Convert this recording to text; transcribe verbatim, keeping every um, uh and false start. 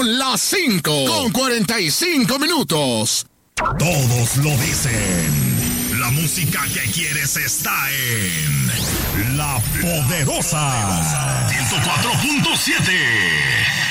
Son las cinco con cuarenta y cinco minutos. Todos lo dicen. La música que quieres está en La Poderosa ciento cuatro punto siete.